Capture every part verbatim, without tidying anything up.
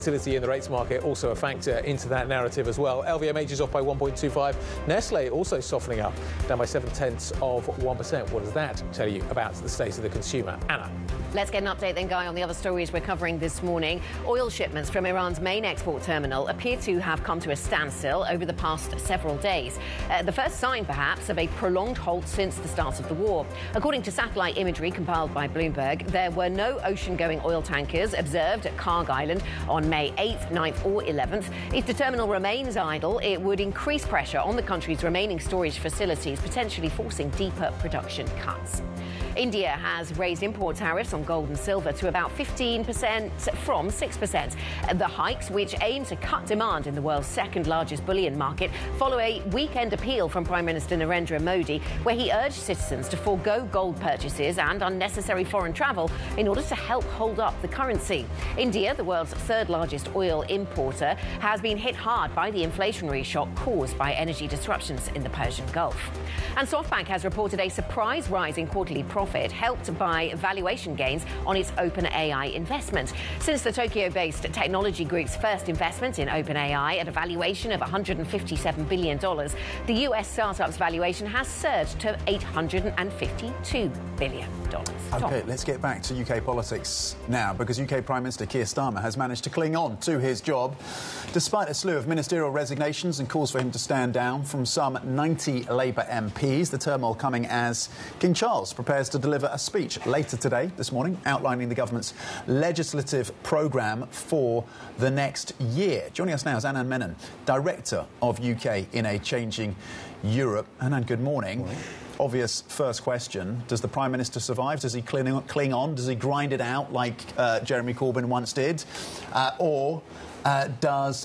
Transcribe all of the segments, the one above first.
Volatility in the rates market also a factor into that narrative as well. L V M H is off by one point two five. Nestle also softening up, down by seven tenths of one percent. What does that tell you about the state of the consumer? Anna. Let's get an update then, Guy, on the other stories we're covering this morning. Oil shipments from Iran's main export terminal appear to have come to a standstill over the past several days. Uh, the first sign, perhaps, of a prolonged halt since the start of the war. According to satellite imagery compiled by Bloomberg, there were no ocean-going oil tankers observed at Karg Island on May eighth, ninth or eleventh. If the terminal remains idle, it would increase pressure on the country's remaining storage facilities, potentially forcing deeper production cuts. India has raised import tariffs on gold and silver to about fifteen percent from six percent. The hikes, which aim to cut demand in the world's second largest bullion market, follow a weekend appeal from Prime Minister Narendra Modi, where he urged citizens to forego gold purchases and unnecessary foreign travel in order to help hold up the currency. India, the world's third largest oil importer, has been hit hard by the inflationary shock caused by energy disruptions in the Persian Gulf. And SoftBank has reported a surprise rise in quarterly profit. Profit helped by valuation gains on its OpenAI investment. Since the Tokyo-based technology group's first investment in OpenAI at a valuation of one hundred fifty-seven billion dollars, the U S startup's valuation has surged to eight hundred fifty-two billion dollars. OK, let's get back to U K politics now, because U K Prime Minister Keir Starmer has managed to cling on to his job despite a slew of ministerial resignations and calls for him to stand down from some ninety Labour M Ps. The turmoil coming as King Charles prepares to deliver a speech later today, this morning, outlining the government's legislative programme for the next year. Joining us now is Anand Menon, Director of U K in a Changing Europe. Anand, good morning. Morning. Obvious first question, does the Prime Minister survive? Does he cling, cling on? Does he grind it out like uh, Jeremy Corbyn once did? Uh, or uh, does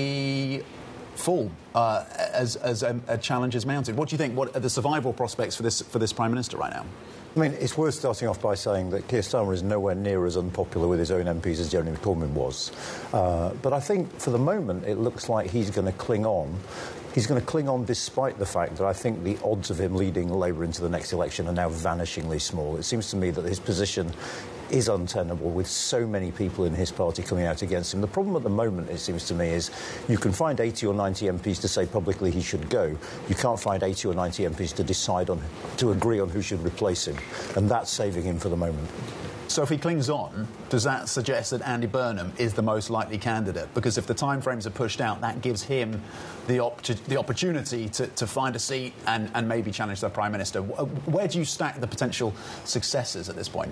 he fall uh, as, as a, a challenge is mounted? What do you think? What are the survival prospects for this, for this Prime Minister right now? I mean, it's worth starting off by saying that Keir Starmer is nowhere near as unpopular with his own M Ps as Jeremy Corbyn was. Uh, but I think for the moment it looks like he's going to cling on. He's going to cling on despite the fact that I think the odds of him leading Labour into the next election are now vanishingly small. It seems to me that his position is untenable with so many people in his party coming out against him. The problem at the moment, it seems to me, is you can find eighty or ninety M Ps to say publicly he should go. You can't find eighty or ninety M Ps to decide on, to agree on who should replace him. And that's saving him for the moment. So if he clings on, does that suggest that Andy Burnham is the most likely candidate? Because if the timeframes are pushed out, that gives him the, op the opportunity to, to find a seat and, and maybe challenge the Prime Minister. Where do you stack the potential successors at this point?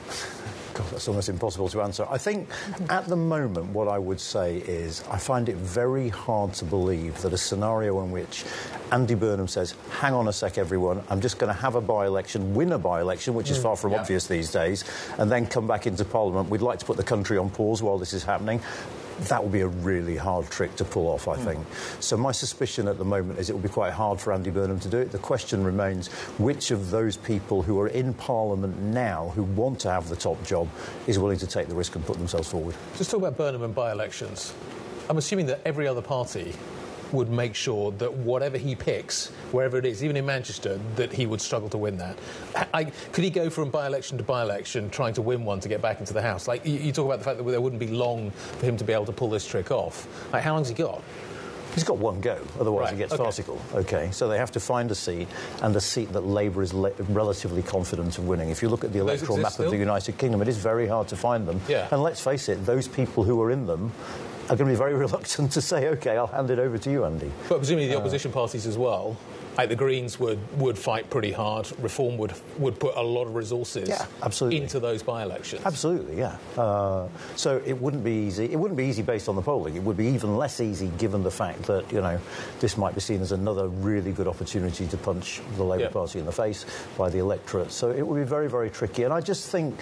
God, that's almost impossible to answer. I think at the moment what I would say is I find it very hard to believe that a scenario in which Andy Burnham says, hang on a sec, everyone, I'm just going to have a by-election, win a by-election, which is far from yeah. obvious these days, and then come back into Parliament. We'd like to put the country on pause while this is happening. That would be a really hard trick to pull off, I mm. think. So my suspicion at the moment is it will be quite hard for Andy Burnham to do it. The question remains, which of those people who are in Parliament now who want to have the top job is willing to take the risk and put themselves forward? Just talk about Burnham and by-elections. I'm assuming that every other party would make sure that whatever he picks, wherever it is, even in Manchester, that he would struggle to win that. I, could he go from by-election to by-election trying to win one to get back into the House? Like, you, you talk about the fact that there wouldn't be long for him to be able to pull this trick off. Like, how long's he got? He's got one go, otherwise right. he gets okay. farcical. OK, so they have to find a seat, and a seat that Labour is le relatively confident of winning. If you look at the electoral map still? of the United Kingdom, it is very hard to find them. Yeah. And let's face it, those people who are in them are going to be very reluctant to say, OK, I'll hand it over to you, Andy. But presumably the uh, opposition parties as well, like the Greens would, would fight pretty hard. Reform would, would put a lot of resources yeah, absolutely. into those by-elections. Absolutely, yeah. Uh, so it wouldn't be easy. It wouldn't be easy based on the polling. It would be even less easy given the fact that, you know, this might be seen as another really good opportunity to punch the Labour yeah. Party in the face by the electorate. So it would be very, very tricky. And I just think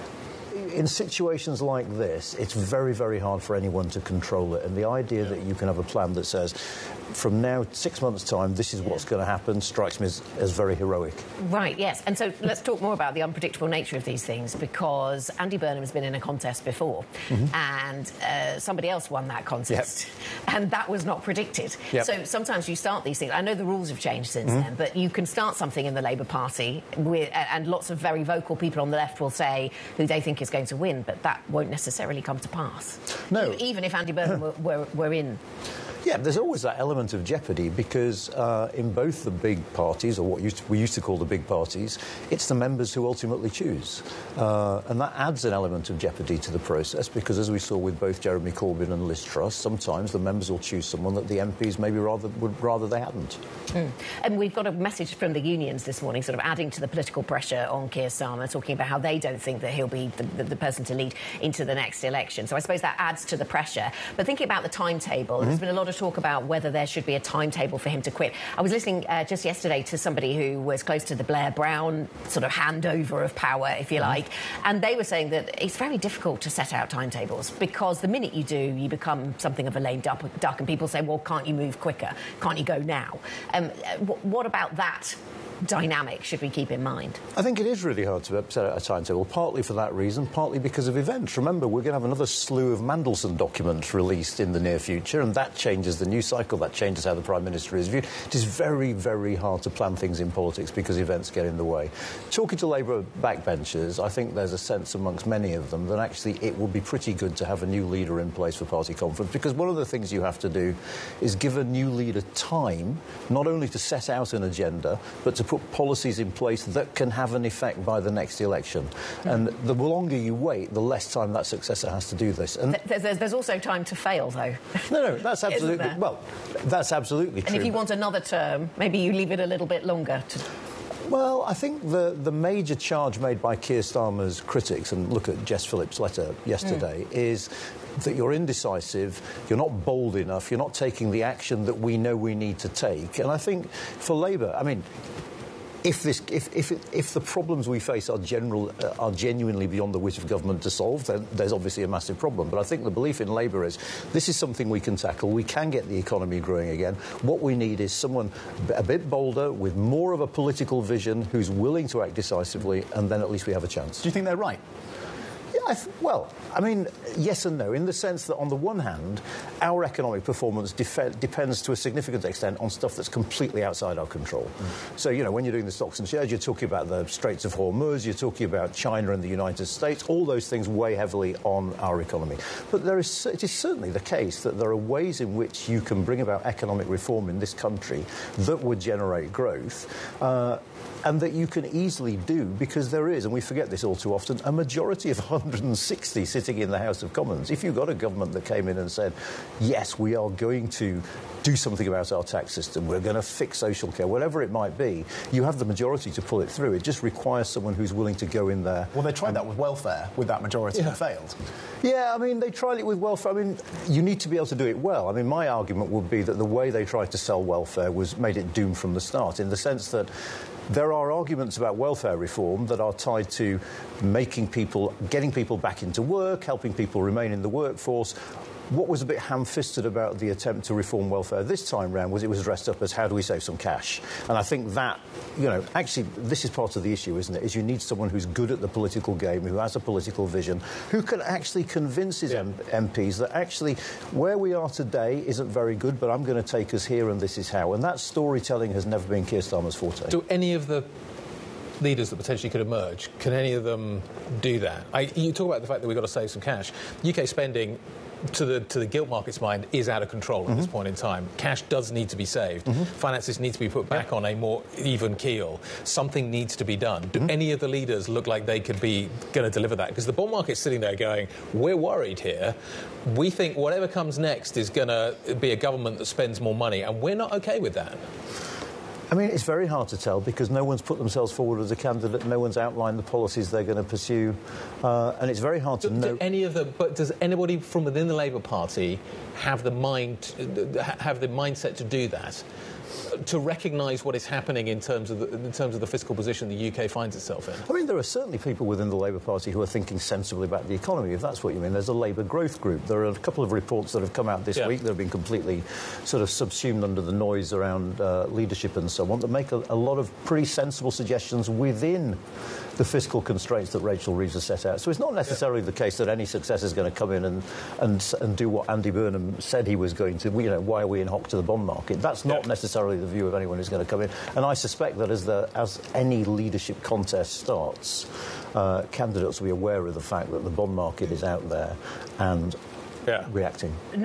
in situations like this, it's very, very hard for anyone to control it. And the idea yeah. that you can have a plan that says, from now, six months' time, this is what's going to happen, strikes me as, as very heroic. Right, yes. And so let's talk more about the unpredictable nature of these things, because Andy Burnham has been in a contest before, mm-hmm. and uh, somebody else won that contest, yep. and that was not predicted. Yep. So sometimes you start these things. I know the rules have changed since mm-hmm. then, but you can start something in the Labour Party, with, and lots of very vocal people on the left will say who they think is going going to win, but that won't necessarily come to pass. No. Even if Andy Burnham were, were, were in. Yeah, there's always that element of jeopardy because uh, in both the big parties, or what used to, we used to call the big parties, it's the members who ultimately choose. Uh, and that adds an element of jeopardy to the process because, as we saw with both Jeremy Corbyn and Liz Truss, sometimes the members will choose someone that the M Ps maybe rather would rather they hadn't. Mm. And we've got a message from the unions this morning, sort of adding to the political pressure on Keir Starmer, talking about how they don't think that he'll be the, the, the person to lead into the next election. So I suppose that adds to the pressure. But thinking about the timetable, mm-hmm. there's been a lot of talk about whether there should be a timetable for him to quit. I was listening uh, just yesterday to somebody who was close to the Blair Brown sort of handover of power, if you mm-hmm. like, and they were saying that it's very difficult to set out timetables because the minute you do, you become something of a lame duck, duck and people say, well, can't you move quicker? Can't you go now? Um, what about that dynamic should we keep in mind? I think it is really hard to set out a timetable, partly for that reason, partly because of events. Remember, we're going to have another slew of Mandelson documents released in the near future, and that changes the news cycle, that changes how the Prime Minister is viewed. It is very, very hard to plan things in politics because events get in the way. Talking to Labour backbenchers, I think there's a sense amongst many of them that actually it would be pretty good to have a new leader in place for party conference, because one of the things you have to do is give a new leader time, not only to set out an agenda, but to put policies in place that can have an effect by the next election. Mm. And the longer you wait, the less time that successor has to do this. And there's, there's also time to fail, though. No, no, that's absolutely... Well, that's absolutely true. And if you want another term, maybe you leave it a little bit longer to... Well, I think the, the major charge made by Keir Starmer's critics, and look at Jess Phillips' letter yesterday, mm. is that you're indecisive, you're not bold enough, you're not taking the action that we know we need to take. And I think for Labour, I mean... If, this, if, if, if the problems we face are, general, uh, are genuinely beyond the wit of government to solve, then there's obviously a massive problem. But I think the belief in Labour is this is something we can tackle. We can get the economy growing again. What we need is someone a bit bolder, with more of a political vision, who's willing to act decisively, and then at least we have a chance. Do you think they're right? I th- well, I mean, yes and no, in the sense that on the one hand, our economic performance def- depends to a significant extent on stuff that's completely outside our control. Mm. So, you know, when you're doing the stocks and shares, you're talking about the Straits of Hormuz, you're talking about China and the United States. All those things weigh heavily on our economy. But there is, it is certainly the case that there are ways in which you can bring about economic reform in this country that would generate growth. Uh, and that you can easily do, because there is, and we forget this all too often, a majority of one hundred sixty sitting in the House of Commons. If you've got a government that came in and said, yes, we are going to do something about our tax system, we're going to fix social care, whatever it might be, you have the majority to pull it through. It just requires someone who's willing to go in there. Well, they tried that with welfare, with that majority, yeah. and failed. Yeah, I mean, they tried it with welfare. I mean, you need to be able to do it well. I mean, my argument would be that the way they tried to sell welfare was made it doomed from the start, in the sense that there are arguments about welfare reform that are tied to making people, getting people back into work, helping people remain in the workforce. What was a bit ham-fisted about the attempt to reform welfare this time round was it was dressed up as how do we save some cash? And I think that, you know, actually this is part of the issue, isn't it, is you need someone who's good at the political game, who has a political vision, who can actually convince his yeah. M- MPs that actually where we are today isn't very good, but I'm going to take us here and this is how. And that storytelling has never been Keir Starmer's forte. Do any of the leaders that potentially could emerge, can any of them do that? I, you talk about the fact that we've got to save some cash. U K spending, to the to the gilt market's mind, is out of control at mm-hmm. this point in time. Cash does need to be saved. Mm-hmm. Finances need to be put back yeah. on a more even keel. Something needs to be done. Do mm-hmm. any of the leaders look like they could be going to deliver that? Because the bond market's sitting there going, we're worried here. We think whatever comes next is going to be a government that spends more money, and we're not OK with that. I mean, it's very hard to tell because no one's put themselves forward as a candidate, no one's outlined the policies they're going to pursue, uh, and it's very hard to do, know. Do any of the, but does anybody from within the Labour Party have the mind, have the mindset to do that? To recognise what is happening in terms of the, in terms of the fiscal position the U K finds itself in? I mean, there are certainly people within the Labour Party who are thinking sensibly about the economy, if that's what you mean. There's a Labour growth group. There are a couple of reports that have come out this yeah. week that have been completely sort of subsumed under the noise around uh, leadership and so on, that make a, a lot of pretty sensible suggestions within the fiscal constraints that Rachel Reeves has set out. So it's not necessarily yeah. the case that any successor is going to come in and, and and do what Andy Burnham said he was going to. You know, why are we in hock to the bond market? That's not yeah. necessarily the view of anyone who's going to come in. And I suspect that as the as any leadership contest starts, uh, candidates will be aware of the fact that the bond market is out there and Yeah. reacting.